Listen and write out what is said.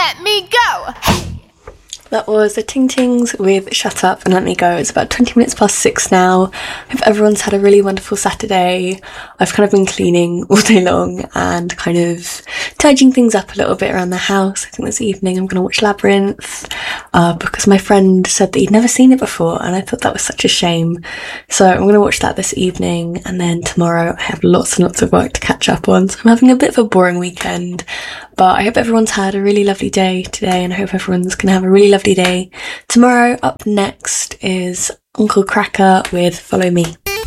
Let Me Go! That was the Ting Tings with Shut Up and Let Me Go. It's about 20 minutes past 6 now. Hope everyone's had a really wonderful Saturday. I've kind of been cleaning all day long and kind of tidying things up a little bit around the house. I think this evening I'm going to watch Labyrinth because my friend said that he'd never seen it before and I thought that was such a shame. So I'm going to watch that this evening, and then tomorrow I have lots and lots of work to catch up on. So I'm having a bit of a boring weekend. But I hope everyone's had a really lovely day today, and I hope everyone's going to have a really lovely day tomorrow. Up next is Uncle Kracker with Follow Me.